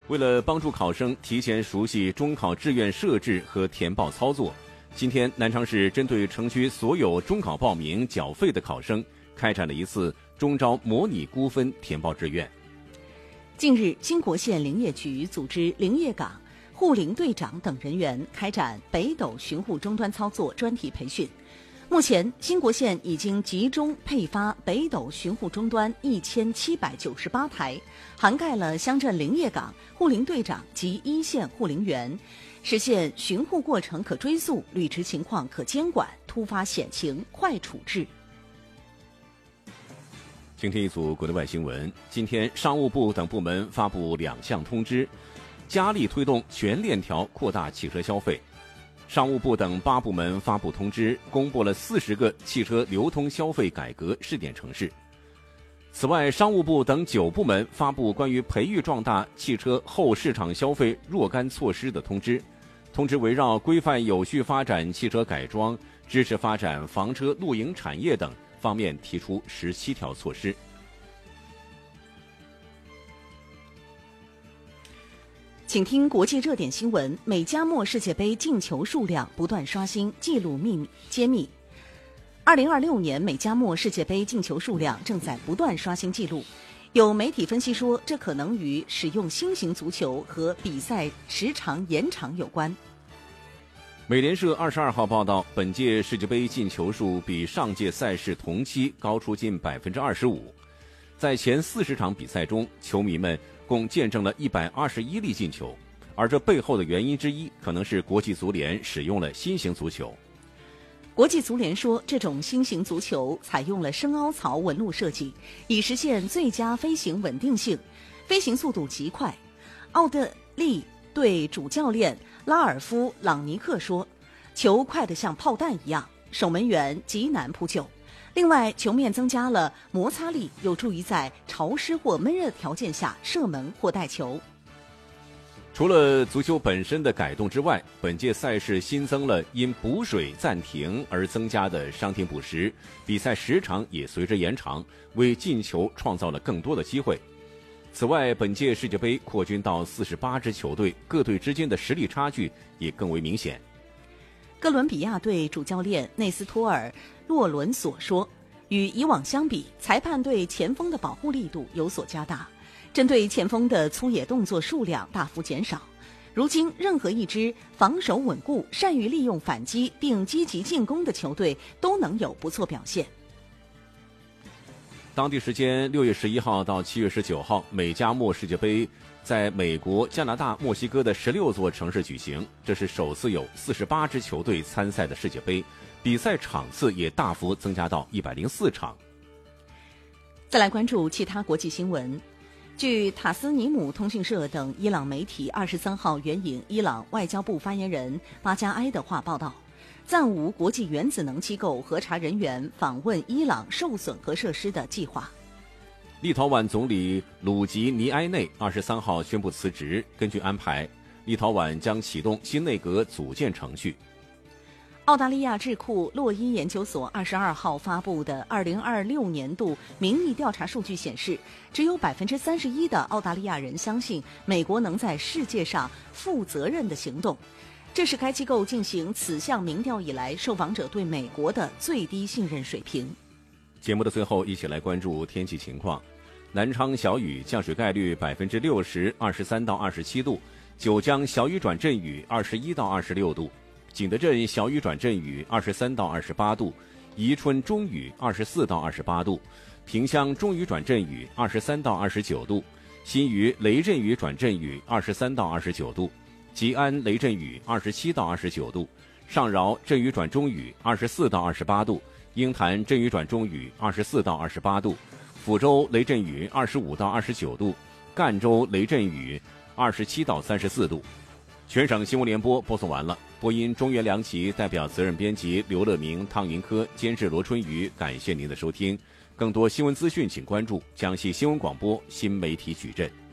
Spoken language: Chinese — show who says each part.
Speaker 1: 为了帮助考生提前熟悉中考志愿设置和填报操作，今天南昌市针对城区所有中考报名缴费的考生，开展了一次中招模拟估分填报志愿。
Speaker 2: 近日，兴国县林业局组织林业岗、护林队长等人员开展北斗巡护终端操作专题培训。目前，兴国县已经集中配发北斗巡护终端1798台，涵盖了乡镇林业岗、护林队长及一线护林员，实现巡护过程可追溯、履职情况可监管、突发险情快处置。
Speaker 1: 今天一组国内外新闻。今天，商务部等部门发布2项通知，加力推动全链条扩大汽车消费。商务部等8部门发布通知，公布了40个汽车流通消费改革试点城市。此外，商务部等9部门发布关于培育壮大汽车后市场消费若干措施的通知。通知围绕规范有序发展汽车改装、支持发展房车露营产业等方面提出17条措施。
Speaker 2: 请听国际热点新闻：美加墨世界杯进球数量不断刷新纪录揭秘。2026年美加墨世界杯进球数量正在不断刷新纪录。有媒体分析说，这可能与使用新型足球和比赛时长延长有关。
Speaker 1: 美联社22号报道，本届世界杯进球数比上届赛事同期高出近25%。在前40场比赛中，球迷们共见证了121粒进球，而这背后的原因之一，可能是国际足联使用了新型足球。
Speaker 2: 国际足联说，这种新型足球采用了深凹槽纹路设计，以实现最佳飞行稳定性，飞行速度极快。奥地利队主教练拉尔夫·朗尼克说，球快得像炮弹一样，守门员极难扑救。另外，球面增加了摩擦力，有助于在潮湿或闷热条件下射门或带球。
Speaker 1: 除了足球本身的改动之外，本届赛事新增了因补水暂停而增加的伤停补时，比赛时长也随之延长，为进球创造了更多的机会。此外，本届世界杯扩军到48支球队，各队之间的实力差距也更为明显。
Speaker 2: 哥伦比亚队主教练内斯托尔·洛伦索说，与以往相比，裁判对前锋的保护力度有所加大，针对前锋的粗野动作数量大幅减少。如今，任何一支防守稳固、善于利用反击并积极进攻的球队都能有不错表现。
Speaker 1: 当地时间6月11号到7月19号，美加墨世界杯在美国、加拿大、墨西哥的16座城市举行，这是首次有48支球队参赛的世界杯，比赛场次也大幅增加到104场。
Speaker 2: 再来关注其他国际新闻。据塔斯尼姆通讯社等伊朗媒体23号援引伊朗外交部发言人巴加埃的话报道，暂无国际原子能机构核查人员访问伊朗受损核设施的计划。
Speaker 1: 立陶宛总理鲁吉尼埃内23号宣布辞职，根据安排，立陶宛将启动新内阁组建程序。
Speaker 2: 澳大利亚智库洛伊研究所22号发布的2026年度民意调查数据显示，只有31%的澳大利亚人相信美国能在世界上负责任的行动。这是该机构进行此项民调以来受访者对美国的最低信任水平。
Speaker 1: 节目的最后，一起来关注天气情况。南昌小雨，降水概率60%， 23到27度；九江小雨转阵雨，21到26度；景德镇小雨转阵雨，23到28度；宜春中雨，24到28度；萍乡中雨转阵雨，23到29度；新余雷阵雨转阵雨，23到29度；吉安雷阵雨27到29度；上饶阵雨转中雨24到28度；鹰潭阵雨转中雨24到28度；抚州雷阵雨25到29度；赣州雷阵雨27到34度。全省新闻联播播送完了，播音中原梁琦，代表责任编辑刘乐明、汤云科，监制罗春雨，感谢您的收听。更多新闻资讯，请关注江西新闻广播新媒体矩阵。